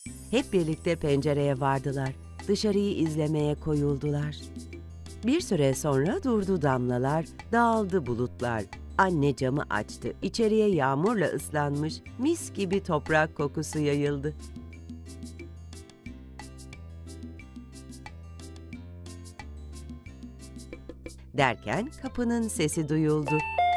Hep birlikte pencereye vardılar. Dışarıyı izlemeye koyuldular. Bir süre sonra durdu damlalar, dağıldı bulutlar. Anne camı açtı. İçeriye yağmurla ıslanmış, mis gibi toprak kokusu yayıldı. Derken kapının sesi duyuldu.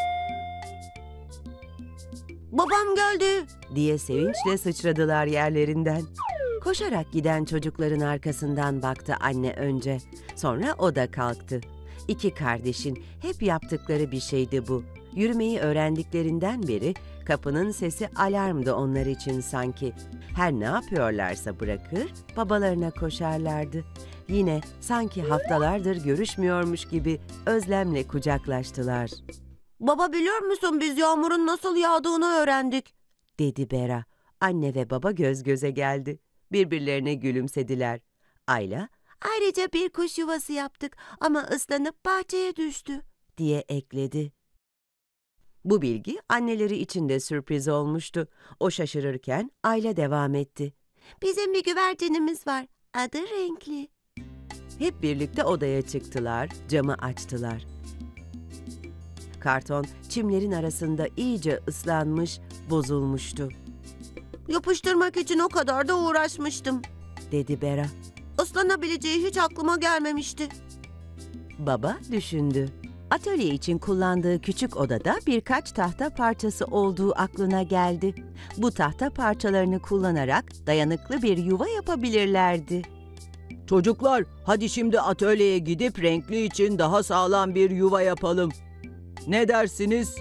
"Babam geldi!" diye sevinçle sıçradılar yerlerinden. Koşarak giden çocukların arkasından baktı anne önce. Sonra o da kalktı. İki kardeşin hep yaptıkları bir şeydi bu. Yürümeyi öğrendiklerinden beri kapının sesi alarmdı onlar için sanki. Her ne yapıyorlarsa bırakır, babalarına koşarlardı. Yine sanki haftalardır görüşmüyormuş gibi özlemle kucaklaştılar. "Baba, biliyor musun, biz yağmurun nasıl yağdığını öğrendik," dedi Bera. Anne ve baba göz göze geldi. Birbirlerine gülümsediler. Ayla, "Ayrıca bir kuş yuvası yaptık ama ıslanıp bahçeye düştü," diye ekledi. Bu bilgi anneleri için de sürpriz olmuştu. O şaşırırken Ayla devam etti. "Bizim bir güvercinimiz var. Adı Renkli." Hep birlikte odaya çıktılar, camı açtılar. Karton çimlerin arasında iyice ıslanmış, bozulmuştu. "Yapıştırmak için o kadar da uğraşmıştım," dedi Bera. "Islanabileceği hiç aklıma gelmemişti." Baba düşündü. Atölye için kullandığı küçük odada birkaç tahta parçası olduğu aklına geldi. Bu tahta parçalarını kullanarak dayanıklı bir yuva yapabilirlerdi. Çocuklar, hadi şimdi atölyeye gidip Renkli için daha sağlam bir yuva yapalım. Ne dersiniz?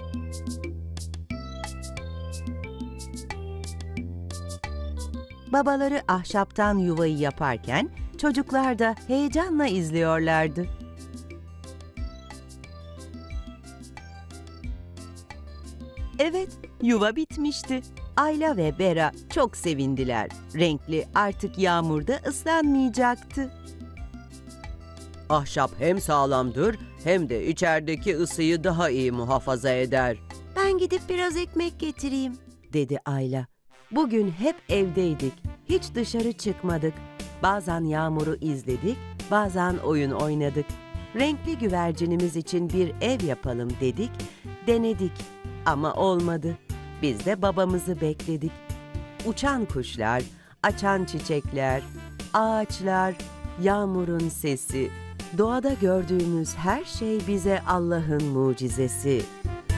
Babaları ahşaptan yuvayı yaparken çocuklar da heyecanla izliyorlardı. Evet, yuva bitmişti. Ayla ve Bera çok sevindiler. Renkli artık yağmurda ıslanmayacaktı. Ahşap hem sağlamdır hem de içerideki ısıyı daha iyi muhafaza eder. "Ben gidip biraz ekmek getireyim," dedi Ayla. Bugün hep evdeydik. Hiç dışarı çıkmadık. Bazen yağmuru izledik, bazen oyun oynadık. Renkli güvercinimiz için bir ev yapalım dedik, denedik ama olmadı. Biz de babamızı bekledik. Uçan kuşlar, açan çiçekler, ağaçlar, yağmurun sesi, doğada gördüğümüz her şey bize Allah'ın mucizesi.